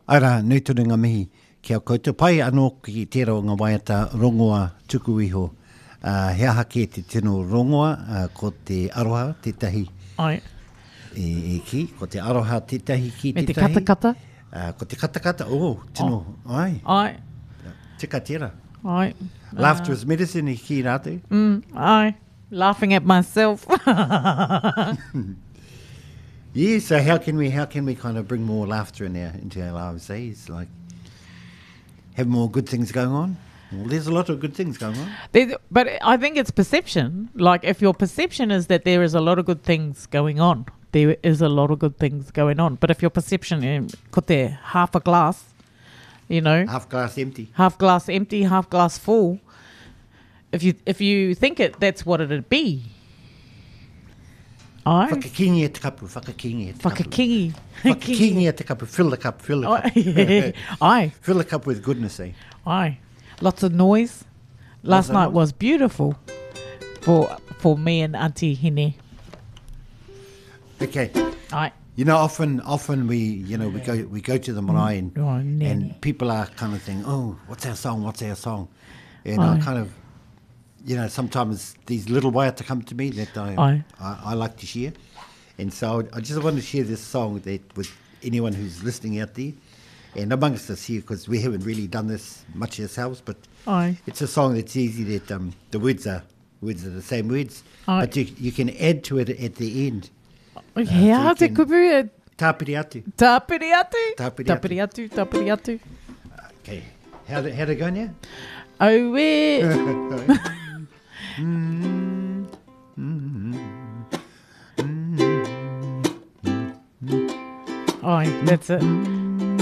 Ara, nui tunu ngā mihi kia koutou. Pai anō ki tērā o ngā waiata rongoa tuku iho. He aha ke te tino rongoa ko te aroha, tētahi Ai. e ki. Ko te aroha tētahi ki Me te tētahi. katakata. Ko te katakata, tino, ai. Ai. Tika tērā. Ai. Laughter is medicine I ki rātou. Ai. Laughing at myself. Yeah, so how can we kind of bring more laughter into our lives? It's like have more good things going on. Well, there's a lot of good things going on. But I think it's perception. Like if your perception is that there is a lot of good things going on, there is a lot of good things going on. But if your perception, put there half a glass, Half glass empty. half glass empty, half glass full. If you think it, that's what it'd be. Ai. Whakakingi e te kapu, whakakingi e te kapu. Whakakingi. Whakakingi e te kapu, fill the cup. Ai. Fill the cup with goodness, eh? Aye. Lots of noise. Last night was beautiful for me and Auntie Hine. Okay. Aye. Often we go to the marae and people are kind of thinking, what's our song? And I kind of, sometimes these little waiata come to me that I like to share. And so I just want to share this song with anyone who's listening out there. And amongst us here, because we haven't really done this much ourselves, but it's a song that's easy that the words are the same words, but you can add to it at the end. Hea te kupu. Tāpiri atu. Tāpiri atu. Tāpiri Tāpiri atu. Tāpiri atu. Okay. How'd it go now? Oh, Aye, that's it.